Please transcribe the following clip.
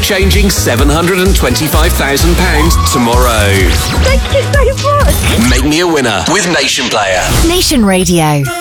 life-changing £725,000 tomorrow. Thank you so much. Make me a winner with Nation Player. Nation Radio.